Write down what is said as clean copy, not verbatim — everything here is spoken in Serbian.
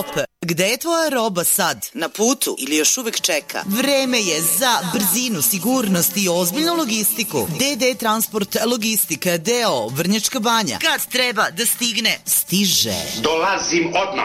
Stop! Gde je tvoja roba sad? Na putu ili još uvek čeka? Vreme je za brzinu, sigurnost i ozbiljnu logistiku. DD Transport Logistika, D.O. Vrnjačka Banja. Kad treba da stigne, stiže. Dolazim odmah.